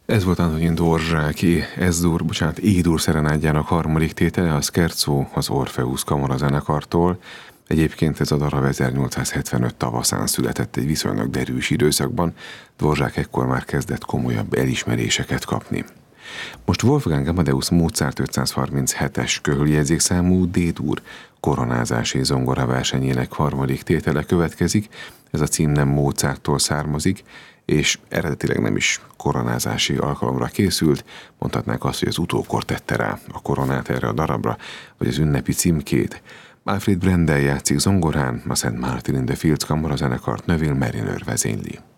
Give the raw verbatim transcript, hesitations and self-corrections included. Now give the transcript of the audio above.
Ez volt Antonin Dvořáki Ez-dur, bocsánat, E-dur szerenádjának harmadik tétele, a Scherzo az Orpheus kamarazenekartól. Egyébként ez a darab ezernyolcszázhetvenöt tavaszán született egy viszonylag derűs időszakban, Dvořák ekkor már kezdett komolyabb elismeréseket kapni. Most Wolfgang Amadeus Mozart ötszázharminchetes köhöljegyzékszámú D-dur koronázási zongora versenyének harmadik tétele következik. Ez a cím nem Mozarttól származik, és eredetileg nem is koronázási alkalomra készült, mondhatnánk azt, hogy az utókor tette rá a koronát erre a darabra, vagy az ünnepi címkét. Alfred Brendel játszik zongorán, a Saint Martin in the Fields kamarazenekart Neville Marriner vezényli.